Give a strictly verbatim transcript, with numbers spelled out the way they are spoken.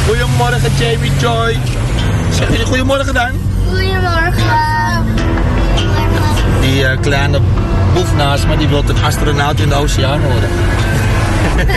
Goedemorgen Jamie Joy. Zeg jullie goedemorgen dan? Goedemorgen. Die uh, kleine boef naast me, die wil een astronaut in de oceaan worden.